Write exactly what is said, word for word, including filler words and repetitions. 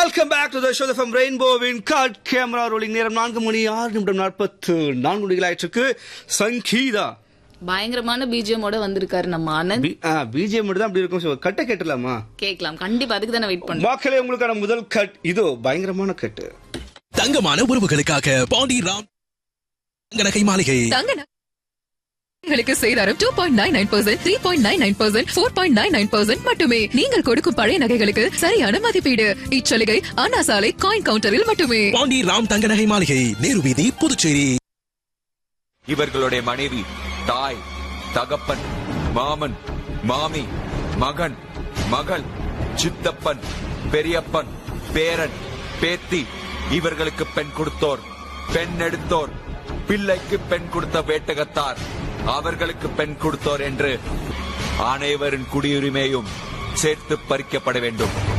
Welcome back to the show from ரெயின்போவின் cut camera rolling. நேரம் நான்கு மணி ஆறு நிமிடம் நாற்பத்து நான்கு நொடிகள் ஆயிட்டு. சங்கீதா பயங்கரமான பிஜிஎமோட வந்திருக்காரு நம்ம ஆனந்த். பிஜிஎம் மட்டும் தான் அப்படி இருக்கும். கட்ட கேட்டலாமா? கேட்கலாம், கண்டிப்பா. அதுக்கு தானே வெயிட் பண்ணுவோம். மக்களே, உங்களுக்கான முதல் கட் இதோ. பயங்கரமான கட்டு. தங்கமான உறவுகளுக்காக பாண்டி ராம் தங்க மாளிகை. தங்க சேதாரம் two point nine nine percent, three point nine nine percent, four point nine nine percent மட்டுமே. நீங்கள் கொடுக்கும் பழைய நகைகளுக்கு சரியான மதிப்பீடு. இச்சலுகை அண்ணா சாலை காயின் கவுண்டரில் மட்டுமே. பாண்டி ராம் தங்க நகை மாளிகை, நேரு வீதி, புதுச்சேரி. இவர்களுடைய மனைவி, தாய், தகப்பன், மாமன், மாமி, மகன், மகள், சித்தப்பன், பெரியப்பன், பேரன், பேத்தி, இவர்களுக்கு பெண் கொடுத்தோர், பெண் எடுத்தோர், பிள்ளைக்கு பெண் கொடுத்த வேட்டகத்தார், அவர்களுக்கு பெண் கொடுத்தோர் என்று அனைவரின் குடியுரிமையும் சேர்த்து பறிக்கப்பட வேண்டும்.